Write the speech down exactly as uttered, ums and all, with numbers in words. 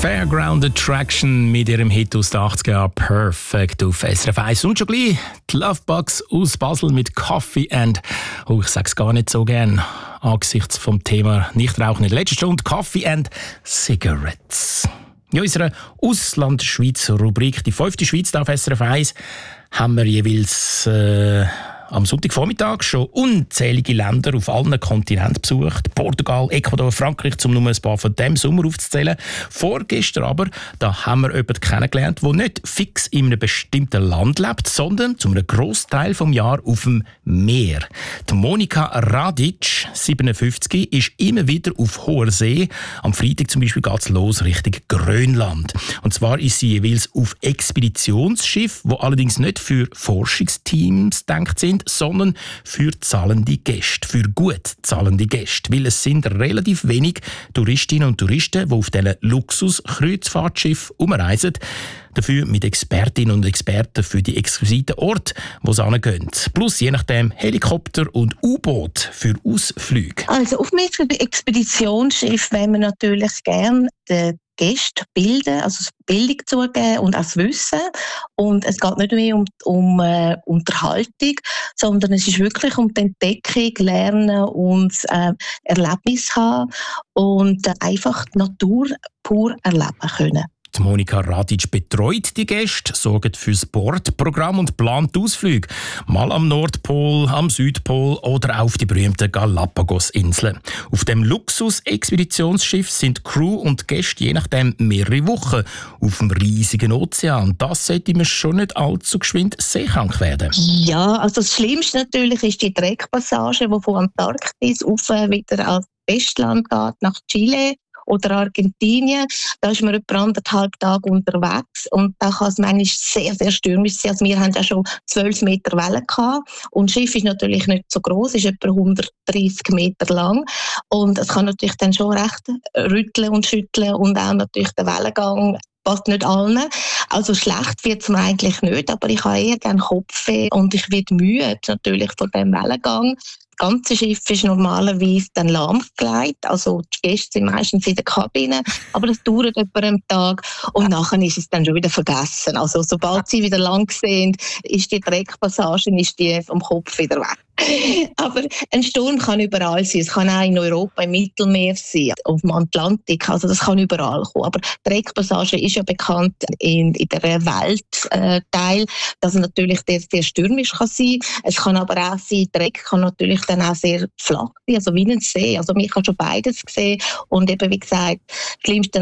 Fairground Attraction mit ihrem Hit aus den achtziger Jahren «Perfect» auf S R F eins. Und schon gleich die Lovebugs aus Basel mit «Coffee and...» Oh, ich sage es gar nicht so gern angesichts vom Thema Nichtrauchen in der letzten Stunde. «Coffee and Cigarettes». In unserer Ausland-Schweiz-Rubrik «Die fünfte Schweiz» auf S R F eins haben wir jeweils... Äh, am Sonntagvormittag schon unzählige Länder auf allen Kontinenten besucht. Portugal, Ecuador, Frankreich, um nur ein paar von diesem Sommer aufzuzählen. Vorgestern aber, da haben wir jemanden kennengelernt, der nicht fix in einem bestimmten Land lebt, sondern zu einem Grossteil des Jahres auf dem Meer. Die Monika Radic, siebenundfünfzig, ist immer wieder auf hoher See. Am Freitag zum Beispiel geht es los Richtung Grönland. Und zwar ist sie jeweils auf Expeditionsschiff, die allerdings nicht für Forschungsteams gedacht sind, sondern für zahlende Gäste, für gut zahlende Gäste. Weil es sind relativ wenig Touristinnen und Touristen, die auf diesen Luxus-Kreuzfahrtschiffen umreisen. Dafür mit Expertinnen und Experten für die exquisiten Orte, wo sie hingehen. Plus je nachdem Helikopter und U-Boot für Ausflüge. Also auf einem Expeditionsschiff wollen wir natürlich gerne den Gäste bilden, also das Bildung zugeben und auch das Wissen. Und es geht nicht mehr um, um äh, Unterhaltung, sondern es ist wirklich um die Entdeckung, Lernen und äh, Erlebnis haben und äh, einfach die Natur pur erleben können. Die Monika Radic betreut die Gäste, sorgt für das Bordprogramm und plant Ausflüge. Mal am Nordpol, am Südpol oder auf die berühmten Galapagos-Inseln. Auf dem Luxus-Expeditionsschiff sind Crew und Gäste je nachdem mehrere Wochen auf dem riesigen Ozean. Das sollte man schon nicht allzu geschwind seekrank werden. Ja, also das Schlimmste natürlich ist die Dreckpassage, die von Antarktis auf wieder ans Festland geht, nach Chile oder Argentinien. Da ist man etwa anderthalb Tage unterwegs und da kann es manchmal sehr, sehr stürmisch sein. Also wir haben ja schon zwölf Meter Wellen gehabt und das Schiff ist natürlich nicht so groß, ist etwa hundertdreissig Meter lang und es kann natürlich dann schon recht rütteln und schütteln und auch natürlich der Wellengang passt nicht allen. Also schlecht wird es mir eigentlich nicht, aber ich habe eher gerne Kopfweh und ich werde müde natürlich von dem Wellengang. Das ganze Schiff ist normalerweise dann lahmgelegt, also die Gäste sind meistens in der Kabine, aber das dauert etwa einen Tag und nachher ist es dann schon wieder vergessen. Also sobald sie wieder lang sind, ist die Dreckpassage ist die vom Kopf wieder weg. Aber ein Sturm kann überall sein. Es kann auch in Europa im Mittelmeer sein, auf dem Atlantik. Also das kann überall kommen. Aber die Dreckpassage ist ja bekannt in, in der Weltteil, äh, dass es natürlich sehr, sehr stürmisch kann sein. Es kann aber auch sein, Dreck kann natürlich dann auch sehr flach sein, also wie ein See. Also ich habe schon beides gesehen und eben wie gesagt, das Schlimmste